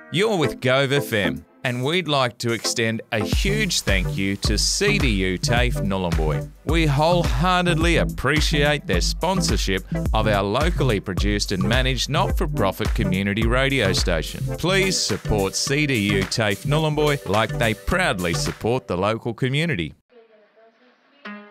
You're with Gove FM, and we'd like to extend a huge thank you to CDU TAFE Nhulunbuy. We wholeheartedly appreciate their sponsorship of our locally produced and managed not-for-profit community radio station. Please support CDU TAFE Nhulunbuy like they proudly support the local community.